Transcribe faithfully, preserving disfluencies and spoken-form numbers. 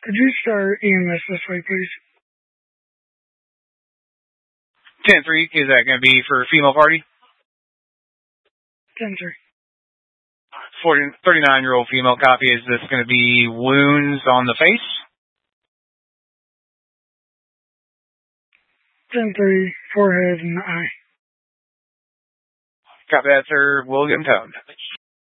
Could you start E M S this way, please? ten three, is that going to be for female party? ten three. thirty-nine-year-old female copy. Is this going to be wounds on the face? ten three, forehead and eye. Copy that, sir. We'll get them toned.